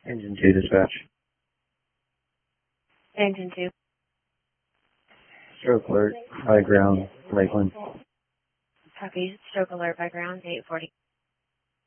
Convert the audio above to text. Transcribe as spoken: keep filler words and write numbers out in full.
Engine two dispatch. Engine two. Stroke alert, high ground, Lakeland. Copy. Stroke alert by ground, eight forty.